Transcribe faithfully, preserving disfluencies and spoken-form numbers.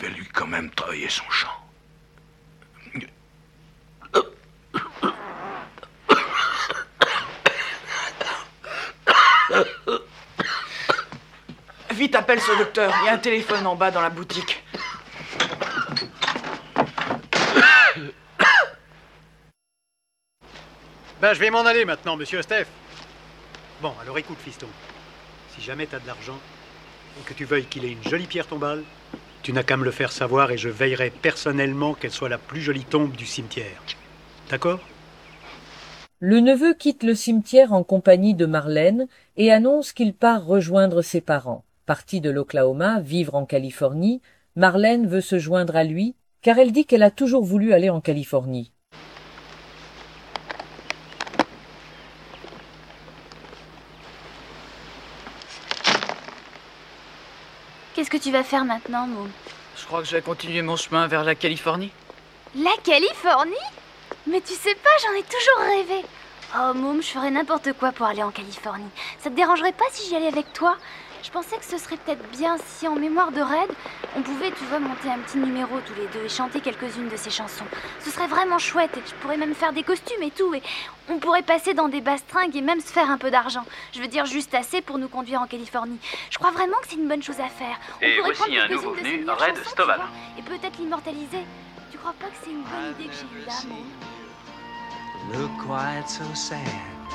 vais lui quand même travailler son chant. Vite, appelle ce docteur. Il y a un téléphone en bas dans la boutique. Ben, je vais m'en aller maintenant, monsieur Steph. Bon, alors écoute, fiston. Si jamais t'as de l'argent et que tu veuilles qu'il ait une jolie pierre tombale, tu n'as qu'à me le faire savoir et je veillerai personnellement qu'elle soit la plus jolie tombe du cimetière. D'accord ? Le neveu quitte le cimetière en compagnie de Marlène et annonce qu'il part rejoindre ses parents. Partie de l'Oklahoma, vivre en Californie, Marlène veut se joindre à lui, car elle dit qu'elle a toujours voulu aller en Californie. Qu'est-ce que tu vas faire maintenant, Môme? Je crois que je vais continuer mon chemin vers la Californie. La Californie? Mais tu sais pas, j'en ai toujours rêvé. Oh, Môme, je ferais n'importe quoi pour aller en Californie. Ça te dérangerait pas si j'y allais avec toi? Je pensais que ce serait peut-être bien si, en mémoire de Red, on pouvait, tu vois, monter un petit numéro tous les deux et chanter quelques-unes de ses chansons. Ce serait vraiment chouette et je pourrais même faire des costumes et tout. Et on pourrait passer dans des bastringues et même se faire un peu d'argent. Je veux dire, juste assez pour nous conduire en Californie. Je crois vraiment que c'est une bonne chose à faire. On Et pourrait voici prendre un quelques-unes nouveau de ses venu, meilleures Red chansons, tu Stovall. vois, et peut-être l'immortaliser. Tu crois pas que c'est une bonne idée que j'ai eue là, Môme? Look quite so sad.